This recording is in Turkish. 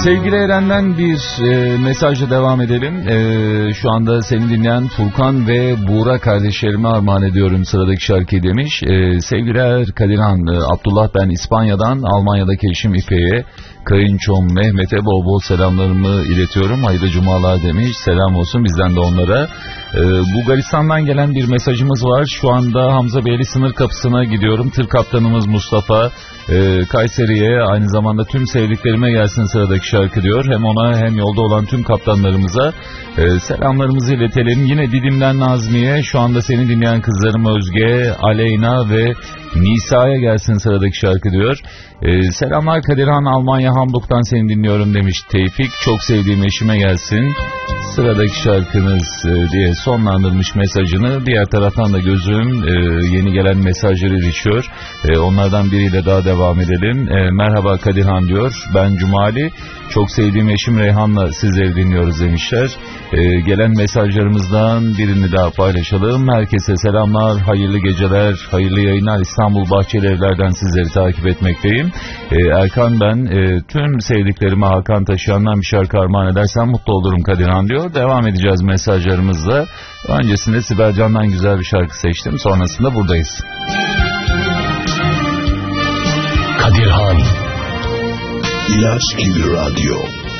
Sevgili Eren'den bir mesajla devam edelim. Şu anda seni dinleyen Furkan ve Buğra kardeşlerime armağan ediyorum sıradaki şarkıyı demiş. Sevgiler Kadirhan, Abdullah ben İspanya'dan, Almanya'daki eşim İpek'e, kayınçom Mehmet'e bol bol selamlarımı iletiyorum. Hayırlı cumalar demiş. Selam olsun bizden de onlara. Bulgaristan'dan gelen bir mesajımız var. Şu anda Hamza Beyli sınır kapısına gidiyorum. Tır kaptanımız Mustafa Kayseri'ye, aynı zamanda tüm sevdiklerime gelsin sıradaki şarkı diyor. Hem ona hem yolda olan tüm kaptanlarımıza selamlarımızı iletelim. Yine Didim'den Nazmiye, şu anda seni dinleyen kızlarım Özge, Aleyna ve Nisa'ya gelsin sıradaki şarkı diyor. Selamlar Kadirhan, Almanya Hamburg'dan seni dinliyorum demiş Tevfik. Çok sevdiğim eşime gelsin sıradaki şarkınız diye sonlandırmış mesajını. Diğer taraftan da gözüm yeni gelen mesajları ilişiyor. Onlardan biriyle daha devam edelim. Merhaba Kadirhan diyor. Ben Cumali. Çok sevdiğim eşim Reyhan'la sizleri dinliyoruz demişler. Gelen mesajlarımızdan birini daha paylaşalım. Herkese selamlar, hayırlı geceler, hayırlı yayınlar. İstanbul Bahçeli Evler'den sizleri takip etmekteyim. Erkan ben. Tüm sevdiklerime Hakan Taşıyan'dan bir şarkı armağan edersen mutlu olurum Kadirhan diyor. Devam edeceğiz mesajlarımızla. Öncesinde Sibel Can'dan güzel bir şarkı seçtim. Sonrasında buradayız. Kadirhan İlaç gibi radyo.